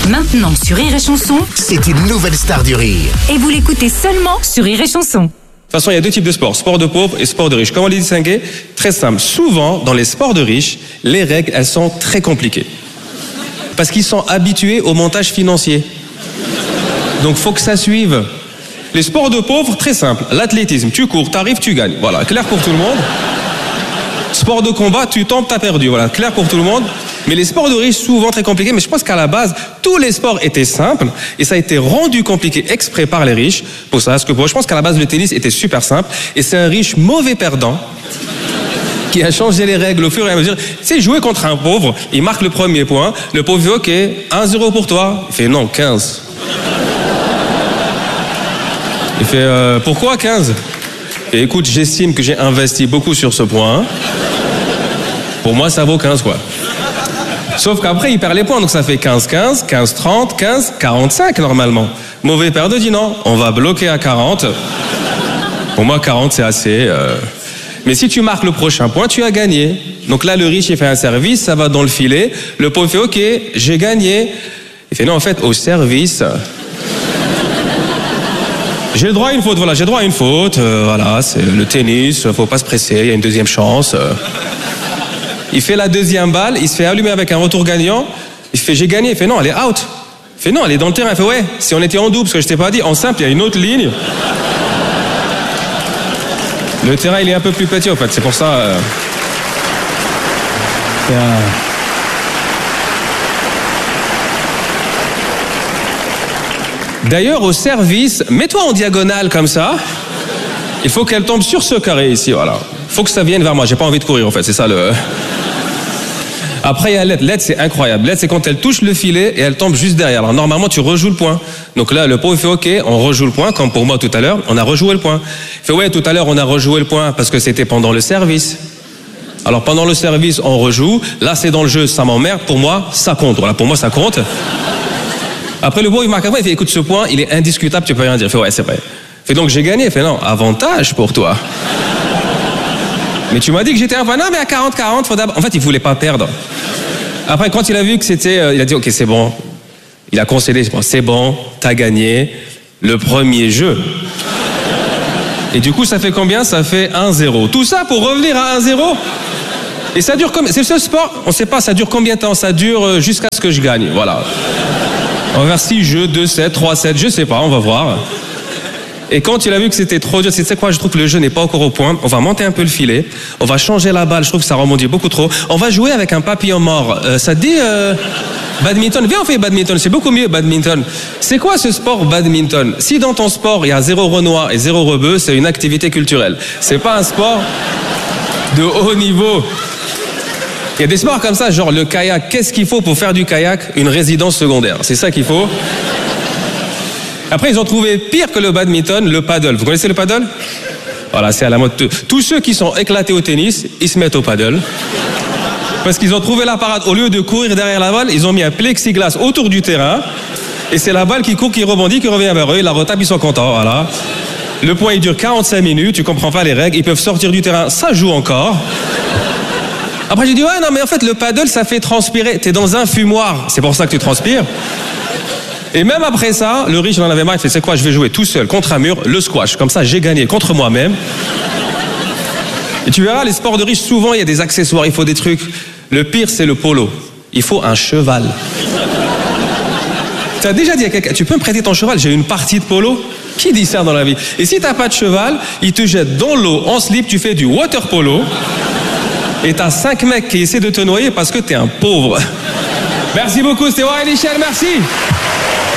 Maintenant sur Rire et Chanson, C'est une nouvelle star du rire. et vous l'écoutez seulement sur Rire et Chanson. De toute façon, il y a deux types de sports, sport de pauvres et sport de riches. Comment les distinguer? Très simple. Souvent, dans les sports de riches, les règles, elles sont très compliquées. Parce qu'ils sont habitués au montage financier. Donc, faut que ça suive. Les sports de pauvres, très simple. L'athlétisme, tu cours, t'arrives, tu gagnes. Voilà, clair pour tout le monde. Sport de combat, tu tombes, t'as perdu. Voilà, clair pour tout le monde. Mais les sports de riches, souvent très compliqués. Mais je pense qu'à la base, tous les sports étaient simples. Et ça a été rendu compliqué exprès par les riches. Pour ça, parce que je pense qu'à la base, le tennis était super simple. Et c'est un riche mauvais perdant qui a changé les règles au fur et à mesure. C'est jouer contre un pauvre, il marque le premier point. Le pauvre dit, ok, 1-0 pour toi. Il fait, non, 15. Il fait, pourquoi 15? Et écoute, j'estime que j'ai investi beaucoup sur ce point. Pour moi, ça vaut 15, quoi. Sauf qu'après, il perd les points, donc ça fait 15-15, 15-30, 15-45 normalement. Mauvais perdant dit non, on va bloquer à 40. Pour moi, 40, c'est assez. Mais si tu marques le prochain point, tu as gagné. Donc là, le riche, il fait un service, ça va dans le filet. Le pauvre fait, ok, j'ai gagné. Il fait, non, en fait, au service... J'ai le droit à une faute, voilà, j'ai droit à une faute. Voilà, c'est le tennis, faut pas se presser, il y a une deuxième chance. Il fait la deuxième balle, il se fait allumer avec un retour gagnant. Il fait, j'ai gagné. Il fait, non, elle est out. Il fait, non, elle est dans le terrain. Il fait, ouais, si on était en double, parce que je t'ai pas dit, en simple, il y a une autre ligne. Le terrain, il est un peu plus petit, en fait, c'est pour ça... D'ailleurs, au service, mets-toi en diagonale comme ça. Il faut qu'elle tombe sur ce carré ici, voilà. Il faut que ça vienne vers moi, j'ai pas envie de courir, en fait, c'est ça le... Après, il y a l'aide. L'aide, c'est incroyable. L'aide, c'est quand elle touche le filet et elle tombe juste derrière. Alors, normalement, tu rejoues le point. Donc là, le pauvre, il fait OK, on rejoue le point, comme pour moi tout à l'heure, on a rejoué le point. Il fait, ouais, tout à l'heure, on a rejoué le point parce que c'était pendant le service. Alors, pendant le service, on rejoue. Là, c'est dans le jeu, ça m'emmerde. Pour moi, ça compte. Voilà, pour moi, ça compte. Après, le pauvre, il marque après, il fait, écoute, ce point, il est indiscutable, tu peux rien dire. Il fait, ouais, c'est vrai. Il fait, donc, j'ai gagné. Il fait, non, avantage pour toi. Mais tu m'as dit que j'étais un point. Non, mais à 40-40, faut d'abord... En fait, il voulait pas perdre. Après, quand il a vu que c'était... il a dit, OK, c'est bon. Il a concédé, c'est bon, t'as gagné le premier jeu. Et du coup, ça fait combien? Ça fait 1-0. Tout ça pour revenir à 1-0. Et ça dure combien? C'est le seul sport, on sait pas, ça dure combien de temps? Ça dure jusqu'à ce que je gagne, voilà. On va faire 6 jeux, 2-7, 3-7, je sais pas, on va voir. Et quand il a vu que c'était trop dur, c'est quoi, je trouve que le jeu n'est pas encore au point. On va monter un peu le filet, on va changer la balle, je trouve que ça rebondit beaucoup trop. On va jouer avec un papillon mort. Ça te dit badminton? Viens, on fait badminton, c'est beaucoup mieux badminton. C'est quoi ce sport badminton? Si dans ton sport il y a 0 Renoir et 0 rebeu, c'est une activité culturelle. C'est pas un sport de haut niveau. Il y a des sports comme ça, genre le kayak. Qu'est-ce qu'il faut pour faire du kayak? Une résidence secondaire. C'est ça qu'il faut. Après, ils ont trouvé pire que le badminton, le paddle. Vous connaissez le paddle? Voilà, c'est à la mode. Tous ceux qui sont éclatés au tennis, ils se mettent au paddle. Parce qu'ils ont trouvé la parade. Au lieu de courir derrière la balle, ils ont mis un plexiglas autour du terrain. Et c'est la balle qui court, qui rebondit, qui revient vers eux. Ils la retapent, ils sont contents. Voilà. Le point, il dure 45 minutes. Tu comprends pas les règles. Ils peuvent sortir du terrain. Ça joue encore. Après, j'ai dit, ouais, non, mais en fait, le paddle, ça fait transpirer. T'es dans un fumoir. C'est pour ça que tu transpires. Et même après ça, le riche, il en avait marre, il fait, c'est quoi, je vais jouer tout seul contre un mur, le squash. Comme ça, j'ai gagné contre moi-même. Et tu verras, les sports de riches, souvent, il y a des accessoires, il faut des trucs. Le pire, c'est le polo. Il faut un cheval. Tu as déjà dit à quelqu'un, tu peux me prêter ton cheval? J'ai une partie de polo. Qui dit ça dans la vie? Et si t'as pas de cheval, il te jette dans l'eau, en slip, tu fais du water polo. Et t'as 5 mecs qui essaient de te noyer parce que t'es un pauvre. Merci beaucoup, c'était Warren Michel, merci.